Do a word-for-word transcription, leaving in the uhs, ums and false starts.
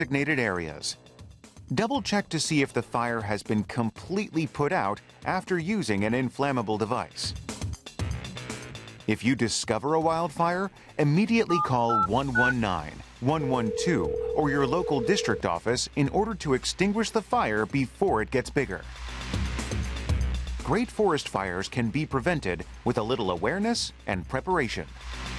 designated areas. Double check to see if the fire has been completely put out after using an inflammable device. If you discover a wildfire, immediately call one one nine, one one two, or your local district office in order to extinguish the fire before it gets bigger. Great forest fires can be prevented with a little awareness and preparation.